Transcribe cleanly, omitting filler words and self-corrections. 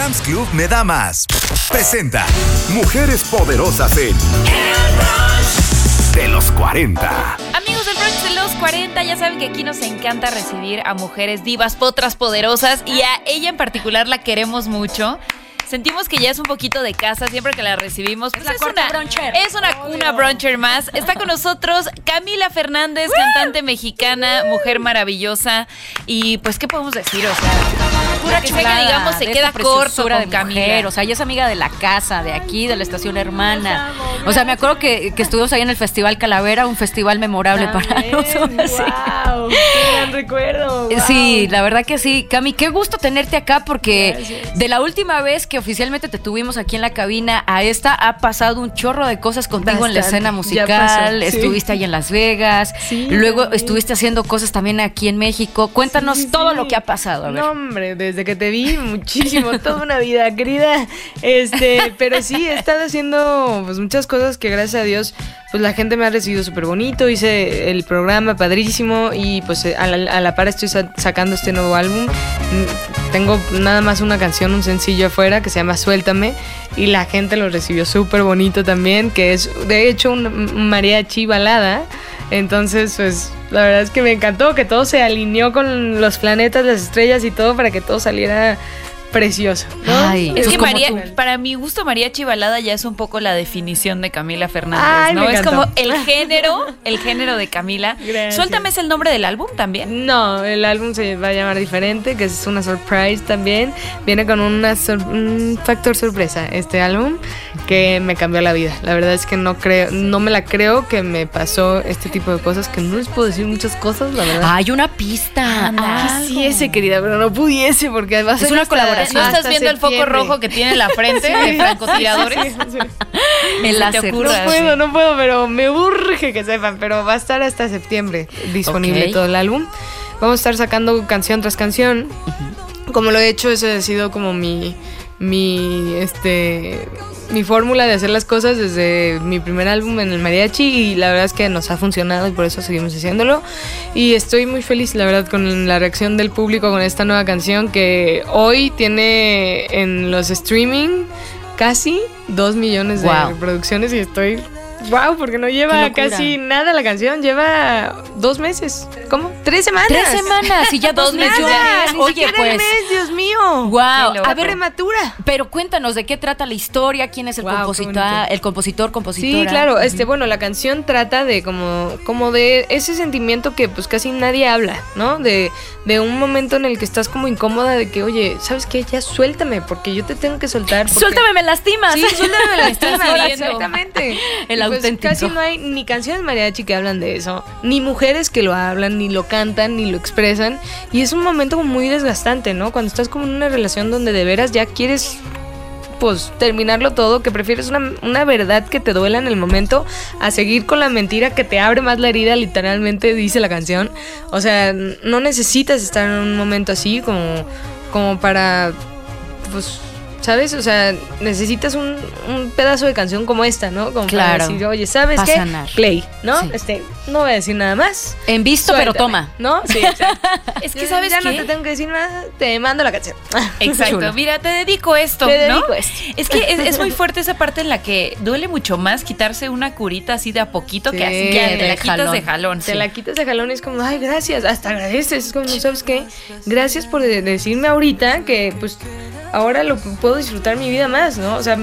Sam's Club me da más. Presenta Mujeres Poderosas en El Brunch de los 40. Amigos del Brunch de los 40, ya saben que aquí nos encanta recibir a mujeres divas, potras poderosas, y a ella en particular la queremos mucho. Sentimos que ya es un poquito de casa siempre que la recibimos. Pues es una bruncher más. Está con nosotros Camila Fernández, cantante mexicana, mujer maravillosa. Y pues, ¿qué podemos decir? O sea, pura que chulada, sea, digamos, se queda corto con Camila. Mujer, o sea, ella es amiga de la casa, de aquí, de la estación hermana. O sea, me acuerdo que estuvimos ahí en el Festival Calavera, un festival memorable para nosotros. ¡Wow! ¡Qué gran recuerdo! Wow. Sí, la verdad que sí. Cami, qué gusto tenerte acá porque Gracias. de la última vez que oficialmente te tuvimos aquí en la cabina a esta ha pasado un chorro de cosas contigo en la Bastante, escena ya musical. pasó, sí. Estuviste ahí en Las Vegas, Sí, luego también. estuviste haciendo cosas también aquí en México. Cuéntanos Sí, todo sí. lo que ha pasado. A ver. No, hombre, desde que te vi, muchísimo, toda una vida, querida. Pero sí, he estado haciendo pues muchas cosas que gracias a Dios, pues la gente me ha recibido súper bonito. Hice el programa padrísimo y pues a la par estoy sacando este nuevo álbum. Tengo nada más una canción, un sencillo afuera que se llama Suéltame y la gente lo recibió súper bonito también, que es de hecho un mariachi balada. Entonces, pues, la verdad es que me encantó que todo se alineó con los planetas, las estrellas y todo para que todo saliera precioso, ¿no? Ay, Es que como María, tú. para mi gusto, mariachi balada ya es un poco la definición de Camila Fernández, Ay, ¿no? me Es encantó. como el género de Camila. Gracias. Suéltame es el nombre del álbum también. No, el álbum se va a llamar diferente, que es una surprise también. Viene con un factor sorpresa este álbum que me cambió la vida. La verdad es que no me la creo que me pasó este tipo de cosas, que no les puedo decir muchas cosas, la verdad. Hay una pista. Quisiese, querida, pero no pudiese porque va a ser una hasta- colaboración. ¿No estás hasta viendo el foco septiembre. rojo que tiene en la frente de francotiradores? Sí. El Se te láser. ocurra. No puedo, pero me urge que sepan. Pero va a estar hasta septiembre disponible Ok. todo el álbum. Vamos a estar sacando canción tras canción. Como lo he hecho, ese ha sido como mi fórmula de hacer las cosas desde mi primer álbum en el mariachi, y la verdad es que nos ha funcionado y por eso seguimos haciéndolo. Y estoy muy feliz, la verdad, con la reacción del público con esta nueva canción que hoy tiene en los streaming casi 2 millones de Wow. reproducciones y estoy... Wow, porque no lleva locura. casi nada la canción, lleva 2 meses. ¿Cómo? 3 semanas. 3 semanas y ya 2 meses millones. Nada, ni Oye, siquiera pues. el mes, Dios mío. Wow. Qué loco. A ver, Prematura. pero cuéntanos de qué trata la historia, quién es el Wow, qué compositor, bonito. compositora. Sí, claro, bueno, la canción trata de como de ese sentimiento que pues casi nadie habla, ¿no? De un momento en el que estás como incómoda de que, oye, ¿sabes qué? Ya suéltame, porque yo te tengo que soltar. porque- Suéltame, me lastimas. Sí, suéltame la estás estima, hiriendo. exactamente. El Y, pues, auténtico. casi no hay ni canciones mariachi que hablan de eso, ni mujeres que lo hablan, ni lo cantan, ni lo expresan. Y es un momento como muy desgastante, ¿no? Cuando estás como en una relación donde de veras ya quieres pues terminarlo todo, que prefieres una verdad que te duela en el momento a seguir con la mentira que te abre más la herida, literalmente dice la canción. O sea, no necesitas estar en un momento así como para, pues, ¿sabes? O sea, necesitas un pedazo de canción como esta, ¿no? Como Claro. para decir, oye, ¿sabes Pa' qué? sanar. Play, ¿no? Sí. No voy a decir nada más. En visto, pero Suéltame, toma. ¿no? Sí, exacto. Es que, ¿sabes ya qué? no te tengo que decir nada, te mando la canción. Exacto, Chulo. mira, te dedico esto, Te ¿no? dedico esto. Es que es muy fuerte esa parte en la que duele mucho más quitarse una curita así de a poquito Sí, que así que te de la quitas jalón. de jalón. Te la quitas de jalón y es como, ay, gracias, hasta agradeces. Es como, ¿sabes qué? Gracias por decirme ahorita que, pues, ahora lo puedo disfrutar mi vida más, ¿no? O sea,